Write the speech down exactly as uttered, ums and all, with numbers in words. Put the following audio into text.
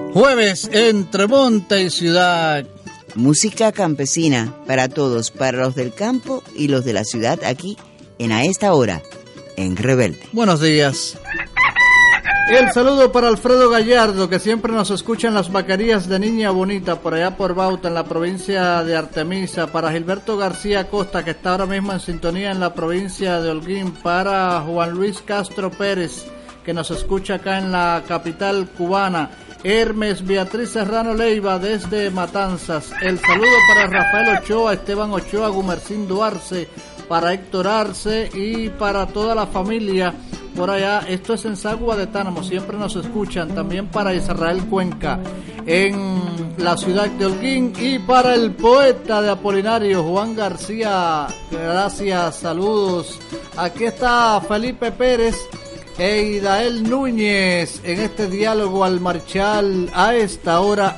Jueves entre monte y ciudad. Música campesina para todos, para los del campo y los de la ciudad, aquí en A Esta Hora, en Rebelde. Buenos días. El saludo para Alfredo Gallardo, que siempre nos escucha en las vaquerías de Niña Bonita, por allá por Bauta, en la provincia de Artemisa. Para Gilberto García Costa, que está ahora mismo en sintonía en la provincia de Holguín. Para Juan Luis Castro Pérez, que nos escucha acá en la capital cubana. Hermes Beatriz Serrano Leiva desde Matanzas. El saludo para Rafael Ochoa, Esteban Ochoa, Gumercín Duarce, para Héctor Arce y para toda la familia por allá. Esto es en Sagua de Tánamo, siempre nos escuchan. También para Israel Cuenca en la ciudad de Holguín, y para el poeta de Apolinario, Juan García. Gracias, saludos. Aquí está Felipe Pérez e Idael Núñez en este diálogo al marchar a esta hora